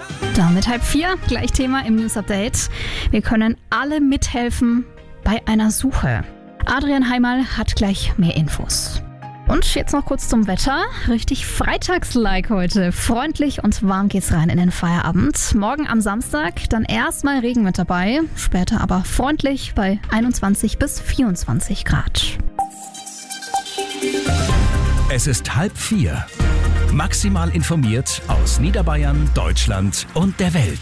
Damit 3:30, gleich Thema im News Update. Wir können alle mithelfen bei einer Suche. Adrian Heimal hat gleich mehr Infos. Und jetzt noch kurz zum Wetter. Richtig Freitags-like heute. Freundlich und warm geht's rein in den Feierabend. Morgen am Samstag dann erstmal Regen mit dabei. Später aber freundlich bei 21 bis 24 Grad. Es ist 3:30. Maximal informiert aus Niederbayern, Deutschland und der Welt.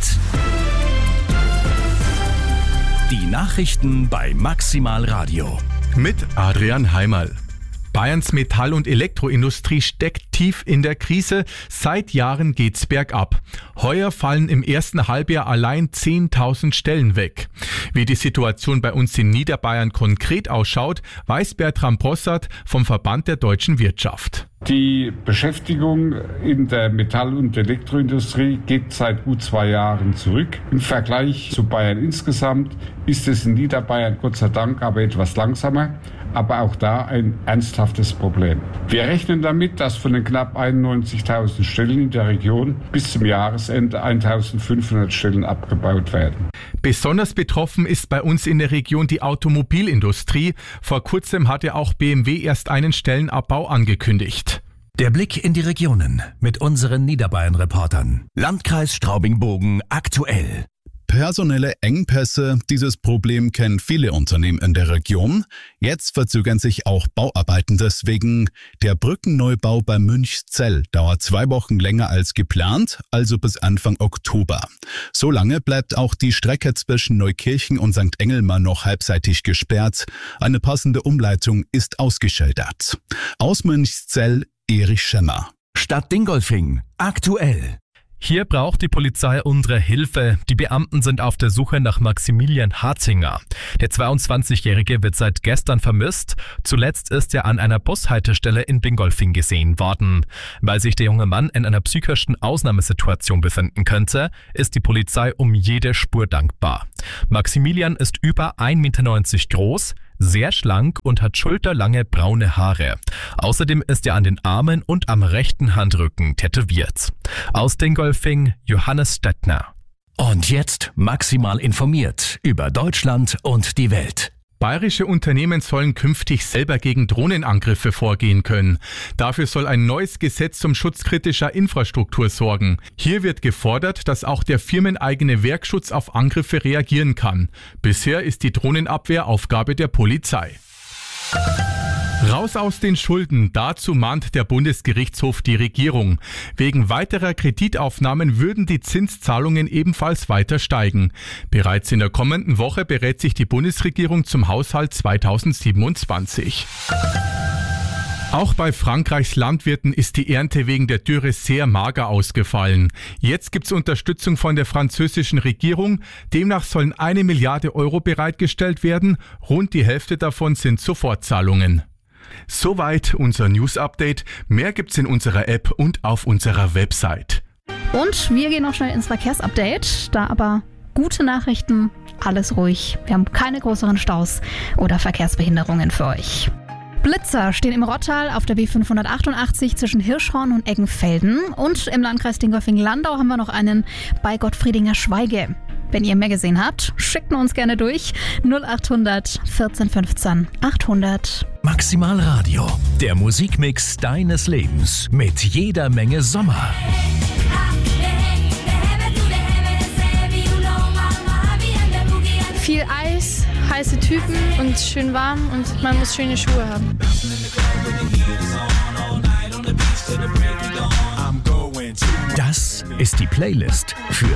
Die Nachrichten bei Maximal Radio. Mit Adrian Heimal. Bayerns Metall- und Elektroindustrie steckt tief in der Krise. Seit Jahren geht's bergab. Heuer fallen im ersten Halbjahr allein 10.000 Stellen weg. Wie die Situation bei uns in Niederbayern konkret ausschaut, weiß Bertram Possart vom Verband der deutschen Wirtschaft. Die Beschäftigung in der Metall- und Elektroindustrie geht seit gut 2 Jahren zurück. Im Vergleich zu Bayern insgesamt ist es in Niederbayern Gott sei Dank aber etwas langsamer, aber auch da ein ernsthaftes Problem. Wir rechnen damit, dass von den knapp 91.000 Stellen in der Region bis zum Jahresende 1.500 Stellen abgebaut werden. Besonders betroffen ist bei uns in der Region die Automobilindustrie. Vor kurzem hatte auch BMW erst einen Stellenabbau angekündigt. Der Blick in die Regionen mit unseren Niederbayern-Reportern. Landkreis Straubing-Bogen aktuell. Personelle Engpässe, dieses Problem kennen viele Unternehmen in der Region. Jetzt verzögern sich auch Bauarbeiten deswegen. Der Brückenneubau bei Münchzell dauert 2 Wochen länger als geplant, also bis Anfang Oktober. So lange bleibt auch die Strecke zwischen Neukirchen und St. Engelmar noch halbseitig gesperrt. Eine passende Umleitung ist ausgeschildert. Aus Münchzell, Erich Schemmer. Stadt Dingolfing aktuell. Hier braucht die Polizei unsere Hilfe. Die Beamten sind auf der Suche nach Maximilian Harzinger. Der 22-Jährige wird seit gestern vermisst. Zuletzt ist er an einer Bushaltestelle in Dingolfing gesehen worden. Weil sich der junge Mann in einer psychischen Ausnahmesituation befinden könnte, ist die Polizei um jede Spur dankbar. Maximilian ist über 1,90 Meter groß, sehr schlank und hat schulterlange braune Haare. Außerdem ist er an den Armen und am rechten Handrücken tätowiert. Aus Dingolfing, Johannes Stettner. Und jetzt maximal informiert über Deutschland und die Welt. Bayerische Unternehmen sollen künftig selber gegen Drohnenangriffe vorgehen können. Dafür soll ein neues Gesetz zum Schutz kritischer Infrastruktur sorgen. Hier wird gefordert, dass auch der firmeneigene Werkschutz auf Angriffe reagieren kann. Bisher ist die Drohnenabwehr Aufgabe der Polizei. Raus aus den Schulden, dazu mahnt der Bundesgerichtshof die Regierung. Wegen weiterer Kreditaufnahmen würden die Zinszahlungen ebenfalls weiter steigen. Bereits in der kommenden Woche berät sich die Bundesregierung zum Haushalt 2027. Auch bei Frankreichs Landwirten ist die Ernte wegen der Dürre sehr mager ausgefallen. Jetzt gibt's Unterstützung von der französischen Regierung. Demnach sollen 1 Milliarde Euro bereitgestellt werden. Rund die Hälfte davon sind Sofortzahlungen. Soweit unser News-Update. Mehr gibt's in unserer App und auf unserer Website. Und wir gehen noch schnell ins Verkehrsupdate. Da aber gute Nachrichten, alles ruhig. Wir haben keine größeren Staus oder Verkehrsbehinderungen für euch. Blitzer stehen im Rottal auf der B588 zwischen Hirschhorn und Eggenfelden. Und im Landkreis Dingolfing-Landau haben wir noch einen bei Gottfriedinger Schweige. Wenn ihr mehr gesehen habt, schickt uns gerne durch. 0800 14 15 800. Maximal Radio, der Musikmix deines Lebens mit jeder Menge Sommer. Viel Eis, heiße Typen und schön warm und man muss schöne Schuhe haben. Das ist die Playlist für